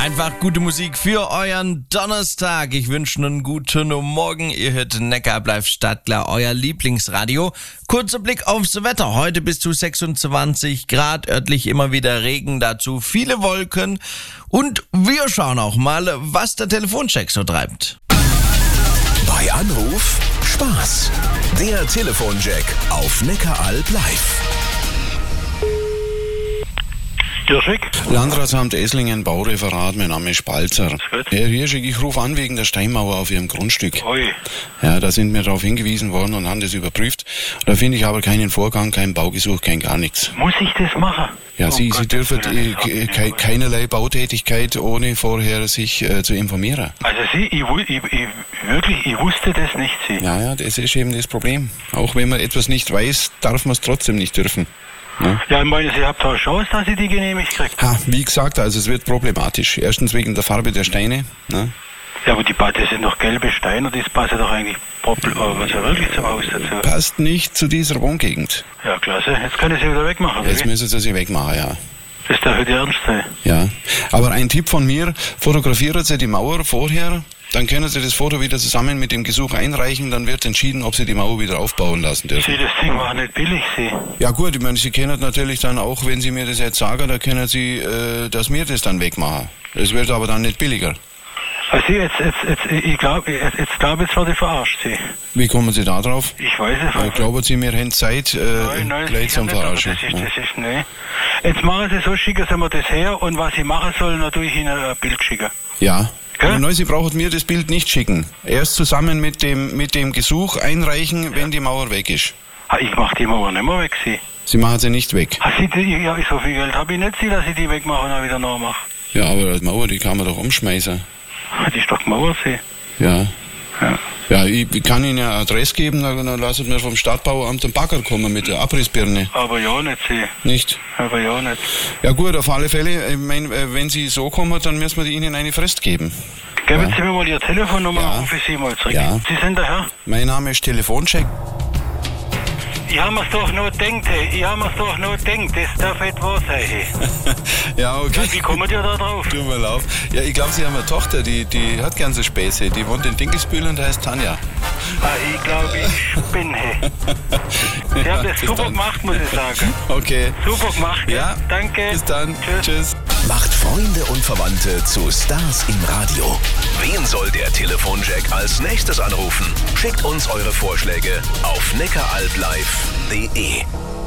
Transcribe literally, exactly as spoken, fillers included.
Einfach gute Musik für euren Donnerstag. Ich wünsche einen guten Morgen. Ihr hört Neckar bleibt Stadtklar, euer Lieblingsradio. Kurzer Blick aufs Wetter. Heute bis zu sechsundzwanzig Grad, örtlich immer wieder Regen, dazu viele Wolken. Und wir schauen auch mal, was der Telefoncheck so treibt. Bei Anruf Spaß. Der Telefoncheck auf Neckaralb live. Dirschek? Landratsamt Esslingen, Baureferat, mein Name ist Spalzer. Herr Hirschig, ich rufe an wegen der Steinmauer auf Ihrem Grundstück. Ui. Ja, da sind wir darauf hingewiesen worden und haben das überprüft. Da finde ich aber keinen Vorgang, kein Baugesuch, kein gar nichts. Muss ich das machen? Ja, Oh Sie, Gott, Sie dürfen das will ich äh, nicht ke haben. keinerlei Bautätigkeit, ohne vorher sich äh, zu informieren. Also Sie, ich, wu- ich, ich, wirklich, ich wusste das nicht, Sie. Ja, ja, das ist eben das Problem. Auch wenn man etwas nicht weiß, darf man es trotzdem nicht dürfen. Ja. Ja, ich meine, Sie habt eine Chance, dass ich die genehmigt kriege. Ha, wie gesagt, also es wird problematisch. Erstens wegen der Farbe der Steine. Ne? Ja, aber die ba- das sind doch gelbe Steine, das passt doch eigentlich prob- oh, was ja wirklich zum Haus dazu. Passt nicht zu dieser Wohngegend. Ja, klasse. Jetzt kann ich sie wieder wegmachen. Jetzt Wie? müssen Sie sie wegmachen, ja. Das darf heute ernst sein. Ja, aber ein Tipp von mir, fotografieren Sie die Mauer vorher, dann können Sie das Foto wieder zusammen mit dem Gesuch einreichen, dann wird entschieden, ob Sie die Mauer wieder aufbauen lassen dürfen. Sie, das Ding war nicht billig, Sie. Ja gut, ich meine, Sie können natürlich dann auch, wenn Sie mir das jetzt sagen, da können Sie, äh, dass wir das dann wegmachen. Es wird aber dann nicht billiger. Also Sie, jetzt, jetzt, jetzt, ich glaube, jetzt, jetzt glaube jetzt werde ich verarscht, Sie. Wie kommen Sie da drauf? Ich weiß es Äh, nicht. glauben Sie, wir haben Zeit, äh, Nein, nein, gleich sicher zum nicht, aber Verarschen? das ist, Ja. das ist, nee. Jetzt machen Sie so, schicken Sie mir das her und was ich machen soll, natürlich Ihnen ein Bild schicken. Ja. Gell? Aber neu, Sie brauchen mir das Bild nicht schicken. Erst zusammen mit dem, mit dem Gesuch einreichen, wenn die Mauer weg ist. Ah, ich mach die Mauer nicht mehr weg, Sie. Sie machen sie nicht weg. Ah, Sie, die, ja, so viel Geld habe ich nicht, Sie, dass ich die wegmache und dann wieder nachmache. Ja, aber die Mauer, die kann man doch umschmeißen. Ah, die ist doch die Mauer, Sie. Ja. Ja. Ja, ich ich kann Ihnen eine Adresse geben, dann, dann lassen wir vom Stadtbauamt den Bagger kommen mit der Abrissbirne. Aber ja nicht, Sie. Nicht? Aber ja nicht. Ja gut, auf alle Fälle, ich mein, äh, wenn Sie so kommen, dann müssen wir Ihnen eine Frist geben. Geben Ja. Sie mir mal Ihre Telefonnummer, Ja. dann rufe ich Sie mal zurück. Ja. Sie sind der Herr? Mein Name ist Telefoncheck. Ich habe mir's doch noch gedacht, hey. Ich habe mir's doch noch gedacht, das darf nicht wahr sein, hey. Ja, okay. Wie kommt ihr da drauf? Tut mir leid. Ja, ich glaube, Sie haben eine Tochter, die, die hat gern so Späße. Die wohnt in Dinkelsbühl und heißt Tanja. Ah, ich glaube, ich bin, hey. Sie haben das bis super dann. gemacht, muss ich sagen. Okay. Super gemacht, Ja, Danke. bis dann. Tschüss. Tschüss. Macht Freunde und Verwandte zu Stars im Radio. Wen soll der Telefonjack als nächstes anrufen? Schickt uns eure Vorschläge auf neckaralblive punkt de.